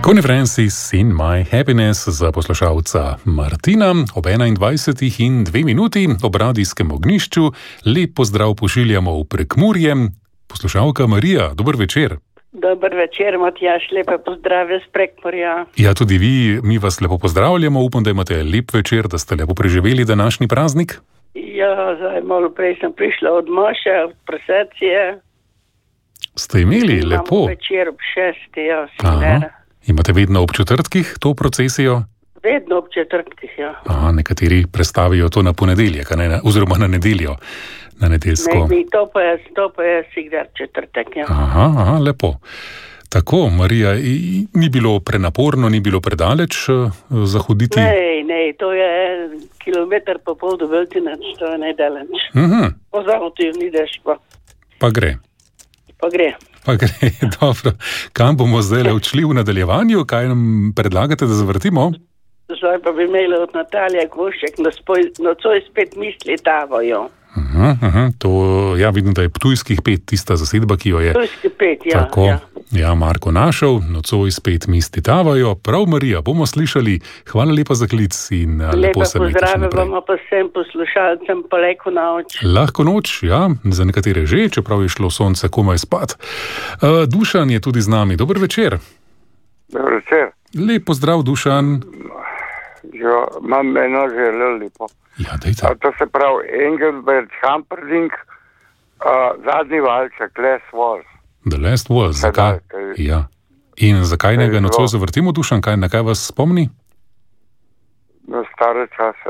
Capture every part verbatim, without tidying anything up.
Connie Francis in My Happiness za poslušalca Martina ob enaindvajsetih in dve minuti ob radijskem ognjišču. Lep pozdrav pošiljamo v Prekmurje. Poslušalka Marija, dober večer. Dober večer, Matjaž, lepe pozdrave z Prekmurja. Ja, tudi vi, mi vas lepo pozdravljamo. Upam, da imate lep večer, da ste lepo preživeli današnji praznik. Ja, zdaj malo prej sem prišla od Maše, od procesije. Ste imeli Imamo lepo? večer ob šesti, ja, Aha. sicer. Imate vedno ob četrtkih to procesijo? Vedno ob četrtkih, ja. Aha, nekateri prestavijo to na ponedeljek, a ne, oziroma na nedeljo, na nedeljsko. Ne, ni, to pa je, to pa je sigdar četrtek, ja. Aha, aha, lepo. Tako, Marija, i- ni bilo prenaporno, ni bilo predaleč uh, zahoditi? Ne, ne, to je kilometer pa pol do Veltinac, to je nedaleč. Mhm, Po zavotju ideš pa, pa gre. pa gre. Pa gre, dobro. Kam bomo zdaj odšli v nadaljevanju? Kaj nam predlagate, da zavrtimo? Zdaj pa bi imeli od Natalije Gošček, nocoj spet misli tavajo. Aha, aha, to, ja, vidim, da je Ptujskih pet tista zasedba, ki jo je Tujski pet, ja. tako, ja. ja, Marko našel, nocoj spet misli tavajo. Prav, Marija, bomo slišali. Hvala lepa za klic in a, lepo Lepa se imejte še pozdrave naprej. bomo pa vsem poslušalcem pa leko noč. Lahko noč, ja, za nekatere že, čeprav je šlo sonce komaj spat. Uh, Dušan je tudi z nami. Dober večer. Dober večer. Lep pozdrav, Dušan. Jo, imam eno željo lepo. Ja, dejte. A, to se pravi Engelbert Humperdinck, uh, zadnji valček, Les Wars. The Last Wall, zakaj? Kaj- Ja. In zakaj ne ga Kaj- nocoj zavrtimo, Dušan? Kaj, na kaj vas spomni? Na stare čase.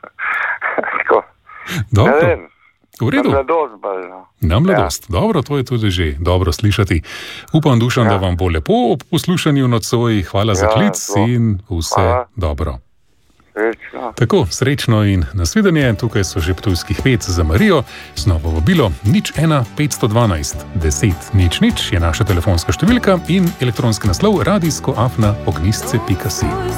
Tako. Ne Dobro, vem, v na redu. mladost bolj, no. Na mladost. Ja. Dobro, to je tudi že dobro slišati. Upam, Dušan, ja. da vam bo lepo ob poslušanju nocoj. Hvala za Ja, klic to. in vse Hvala. dobro. Srečno. Tako, srečno in nasvidenje. Tukaj so že Ptujskih pet za Marijo. Znova vabilo nič ena petsto dvanajst deset nič nič je naša telefonska številka in elektronski naslov radijsko afna ognjišče pika si.